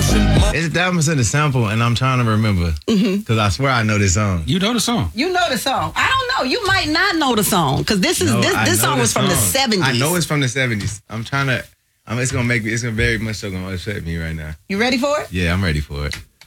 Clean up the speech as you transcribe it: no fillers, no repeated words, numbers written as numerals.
It's Diamonds in the Sample, and I'm trying to remember. Because I swear I know this song. You know the song. You know the song. I don't know. You might not know the song because this song was from the 70s. I know it's from the 70s. It's gonna very much so gonna upset me right now. You ready for it? Yeah, I'm ready for it.